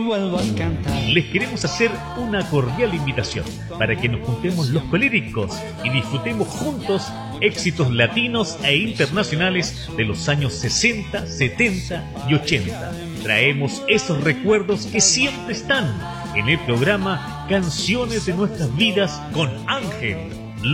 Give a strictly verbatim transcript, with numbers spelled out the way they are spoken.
Les queremos hacer una cordial invitación para que nos juntemos los colíricos y disfrutemos juntos éxitos latinos e internacionales de los años sesenta, setenta y ochenta. Traemos esos recuerdos que siempre están en el programa Canciones de Nuestras Vidas con Ángel.